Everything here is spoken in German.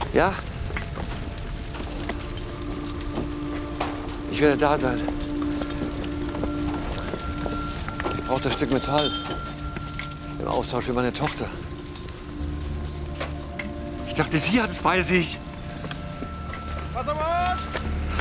Ja? Ich werde da sein. Ich brauche das Stück Metall. Im Austausch für meine Tochter. Ich dachte, sie hat es bei sich.